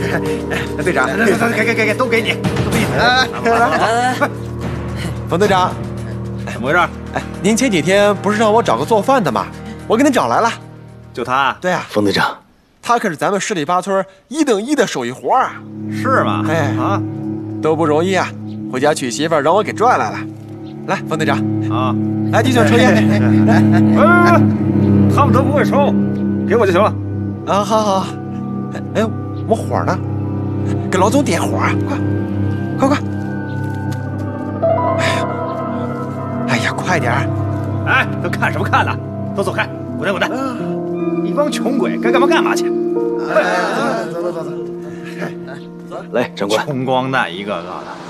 队长，给，都给你，都给你。 来， 冯队长， 怎么回事？ 哎，您前几天不是让我找个做饭的吗？我给您找来了。 就他？ 对啊， 冯队长， 他可是咱们十里八村1等1的手艺活啊。 是吗？ 哎啊， 都不容易啊！回家娶媳妇儿让我给赚来了。来，冯队长啊， 来，弟兄抽烟。 他们都不会抽，给我就行了。 啊，好。哎，我火呢，给老总点火啊！快！哎呀，快点儿！ 哎，都看什么看呢？都走开，滚蛋！一帮穷鬼，该干嘛去。 走。 来，长官， 穷光蛋一个个的。